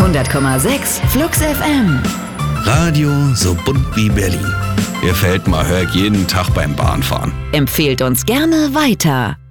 100,6 Flux FM. Radio so bunt wie Berlin. Gefällt mir, hör ich jeden Tag beim Bahnfahren. Empfehlt uns gerne weiter.